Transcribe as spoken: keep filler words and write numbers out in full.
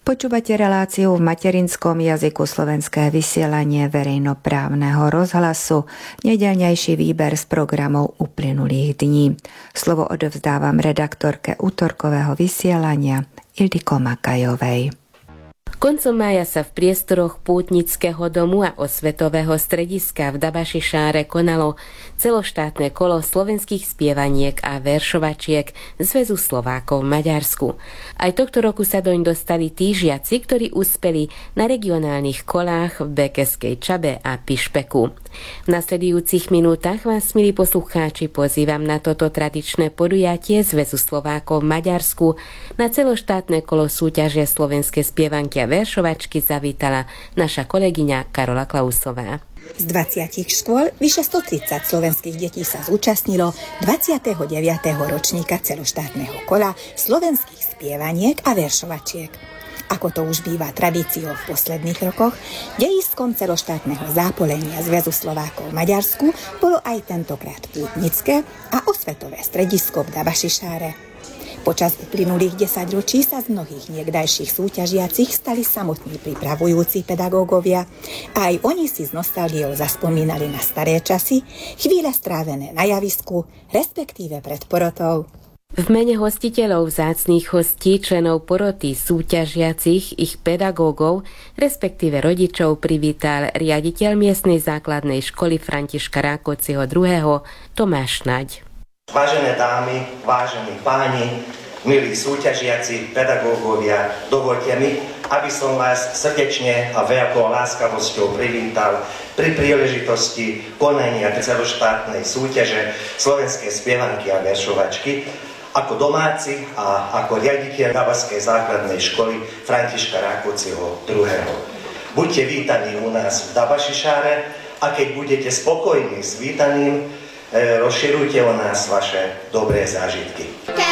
Počúvate reláciu v materinskom jazyku Slovenské vysielanie verejnoprávneho rozhlasu, nedeľnejší výber z programov uplynulých dní. Slovo odovzdávam redaktorke útorkového vysielania Ildiko Makajovej. Koncom mája sa v priestoroch Pútnického domu a osvetového strediska v Dabašišáre konalo celoštátne kolo slovenských spievaniek a veršovačiek Zväzu Slovákov v Maďarsku. Aj tohto roku sa doň dostali tí žiaci, ktorí uspeli na regionálnych kolách v Bekeskej Čabe a Pišpeku. V nasledujúcich minútach vás, milí poslucháči, pozývam na toto tradičné podujatie Zväzu Slovákov v Maďarsku. Na celoštátne kolo súťaže slovenské spievanky a veršovačky zavítala naša kolegyňa Karola Klausová. Z dvadsiatich škôl vyše stotridsať slovenských detí sa zúčastnilo dvadsiateho deviateho ročníka celoštátneho kola slovenských spievaniek a veršovačiek. Ako to už býva tradíciou v posledných rokoch, dejiskom celoštátneho zápolenia Zväzu Slovákov v Maďarsku bolo aj tentokrát pútnické a osvetové stredisko v Dabašišáre. Počas uplynulých desaťročí sa z mnohých niekdajších súťažiacich stali samotní pripravujúci pedagógovia a aj oni si s nostalgiou zaspomínali na staré časy, chvíle strávené na javisku, respektíve pred porotou. V mene hostiteľov, vzácnych hostí, členov poroty, súťažiacich, ich pedagógov, respektíve rodičov privítal riaditeľ miestnej základnej školy Františka Rákociho druhého. Tomáš Naď. Vážené dámy, vážení páni, milí súťažiaci, pedagógovia, dovoľte mi, aby som vás srdečne a veľkou láskavosťou privítal pri príležitosti konania celoštátnej súťaže slovenskej spievanky a veršovačky ako domáci a ako riaditeľ Dabaskej základnej školy Františka Rákociho druhého. Buďte vítaní u nás v Dabašišáre a keď budete spokojní s vítaním, rozširujte o nás vaše dobré zážitky.